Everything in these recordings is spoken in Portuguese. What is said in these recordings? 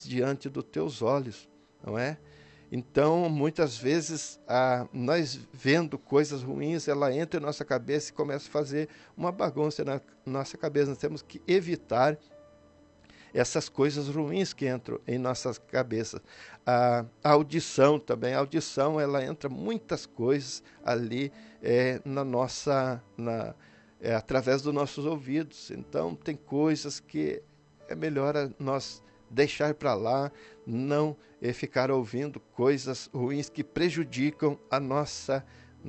diante dos teus olholhos, não é? Então, muitas vezes, nós vendo coisas ruins, ela entra em nossa cabeça e começa a fazer uma bagunça na nossa cabeça. Nós temos que evitar essas coisas ruins que entram em nossas cabeças. A audição também, a audição, ela entra muitas coisas ali através dos nossos ouvidos. Então, tem coisas que é melhor nós deixar para lá, não ficar ouvindo coisas ruins que prejudicam a nossa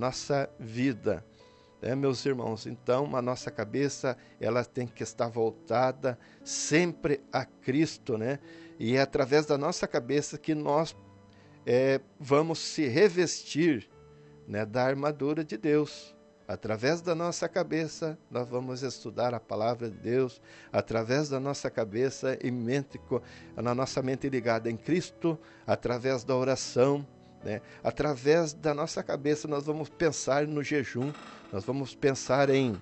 vida. Meus irmãos, então a nossa cabeça ela tem que estar voltada sempre a Cristo, né? E é através da nossa cabeça que nós vamos se revestir, né, da armadura de Deus. Através da nossa cabeça, nós vamos estudar a palavra de Deus, através da nossa cabeça e na nossa mente ligada em Cristo, através da oração, né? Através da nossa cabeça, nós vamos pensar no jejum, nós vamos pensar em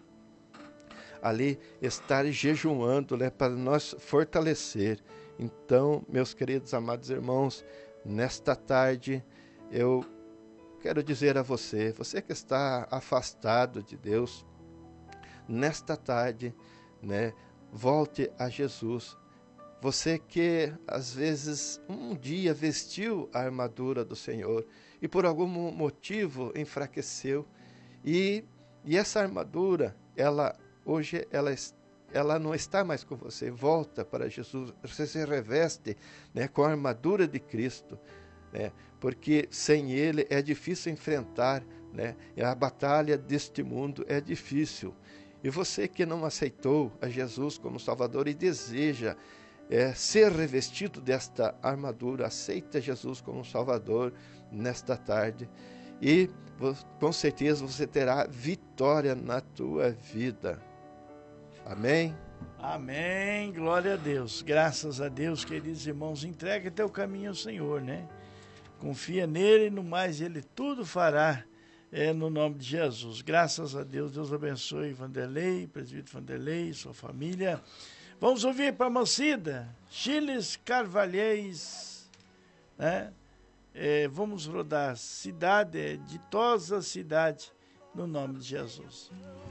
ali estar jejuando, né, para nós fortalecer. Então, meus queridos, amados irmãos, nesta tarde, eu quero dizer a você que está afastado de Deus, nesta tarde, né, volte a Jesus. Você que, às vezes, um dia vestiu a armadura do Senhor e por algum motivo enfraqueceu. E essa armadura, hoje ela não está mais com você. Volta para Jesus. Você se reveste, né, com a armadura de Cristo, né, porque sem Ele é difícil enfrentar, né, a batalha deste mundo é difícil. E você que não aceitou a Jesus como Salvador e deseja ser revestido desta armadura, aceita Jesus como Salvador nesta tarde e com certeza você terá vitória na tua vida. Amém? Amém, glória a Deus. Graças a Deus, queridos irmãos, entrega teu caminho ao Senhor, né? Confia nele e no mais ele tudo fará, no nome de Jesus. Graças a Deus, Deus abençoe Vanderlei, presbítero Vanderlei, sua família. Vamos ouvir para a Mocida, Chiles Carvalhais, né? Vamos rodar Cidade, Ditosa Cidade, no nome de Jesus.